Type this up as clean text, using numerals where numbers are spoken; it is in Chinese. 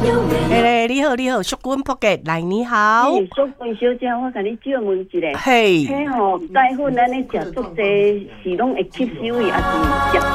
你好，你好，淑君仆嘅，来你好。 淑君小姐，我甲你借问一下， 嘿， 迄吼钙粉咱咧食足济，是拢会吸收去，还是食